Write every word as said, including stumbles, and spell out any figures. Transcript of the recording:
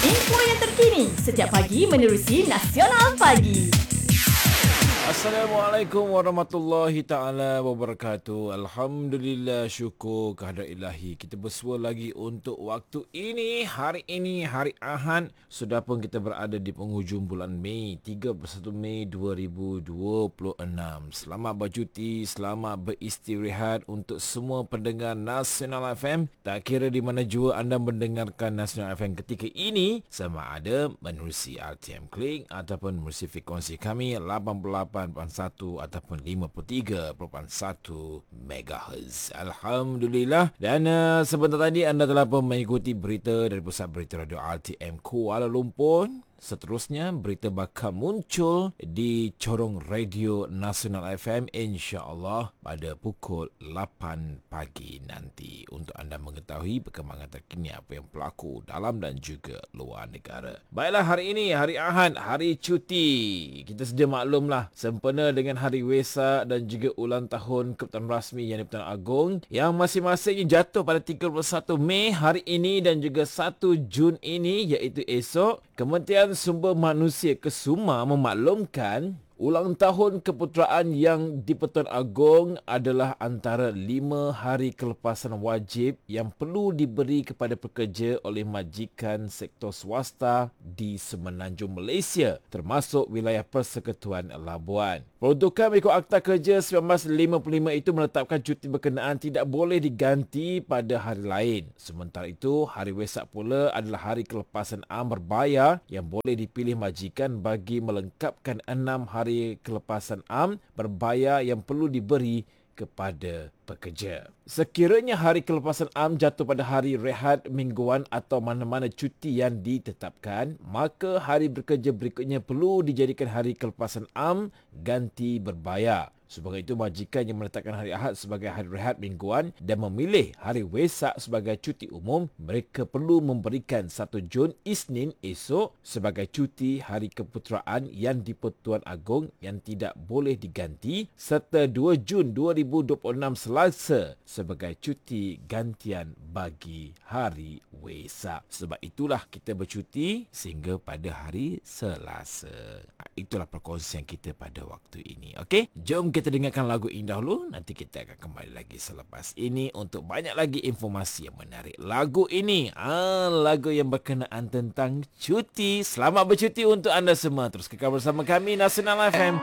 Info yang terkini setiap pagi menerusi Nasional Pagi. Assalamualaikum warahmatullahi ta'ala wabarakatuh. Alhamdulillah, syukur kehadrat ilahi. Kita bersua lagi untuk waktu ini. Hari ini, hari Ahad. Sudah pun kita berada di penghujung bulan Mei, tiga puluh satu Mei dua ribu dua puluh enam. Selamat bercuti, selamat beristirahat untuk semua pendengar Nasional F M. Tak kira di mana jua anda mendengarkan Nasional F M ketika ini, sama ada menerusi R T M Klik ataupun menerusi frekuensi kami lapan puluh lapan perpuluhan satu ataupun lima puluh tiga perpuluhan satu megahertz. Alhamdulillah. Dan uh, sebentar tadi anda telah pun mengikuti berita dari Pusat Berita Radio R T M Kuala Lumpur. Seterusnya, berita bakal muncul di corong Radio Nasional F M insya-Allah pada pukul lapan pagi nanti untuk anda mengetahui perkembangan terkini apa yang berlaku dalam dan juga luar negara. Baiklah, hari ini hari Ahad, hari cuti. Kita sedia maklumlah sempena dengan hari Wesak dan juga ulang tahun Keputusan Rasmi Yang di-Pertuan Agong yang masing-masingnya jatuh pada tiga puluh satu Mei hari ini dan juga satu Jun ini, iaitu esok. Kementerian Sumber Manusia Kesuma memaklumkan ulang tahun keputeraan yang di-Pertuan Agong adalah antara lima hari kelepasan wajib yang perlu diberi kepada pekerja oleh majikan sektor swasta di Semenanjung Malaysia, termasuk wilayah Persekutuan Labuan. Peruntukan mengikut Akta Kerja seribu sembilan ratus lima puluh lima itu menetapkan cuti berkenaan tidak boleh diganti pada hari lain. Sementara itu, hari Wesak pula adalah hari kelepasan am berbayar yang boleh dipilih majikan bagi melengkapkan enam hari hari kelepasan am berbayar yang perlu diberi kepada pekerja. Sekiranya hari kelepasan am jatuh pada hari rehat mingguan atau mana-mana cuti yang ditetapkan, maka hari bekerja berikutnya perlu dijadikan hari kelepasan am ganti berbayar. Sebagai itu, majikan yang meletakkan hari Ahad sebagai hari rehat mingguan dan memilih hari Wesak sebagai cuti umum, mereka perlu memberikan satu Jun Isnin esok sebagai cuti hari keputeraan yang di-Pertuan Agong yang tidak boleh diganti, serta dua Jun dua ribu dua puluh enam Selasa sebagai cuti gantian bagi hari Wesak. Sebab itulah kita bercuti sehingga pada hari Selasa. Itulah perkongsian kita pada waktu ini. Okey, jom kita dengarkan lagu ini dahulu. Nanti kita akan kembali lagi selepas ini untuk banyak lagi informasi yang menarik. Lagu ini, ah, lagu yang berkenaan tentang cuti. Selamat bercuti untuk anda semua. Terus kekal bersama kami Nasional F M.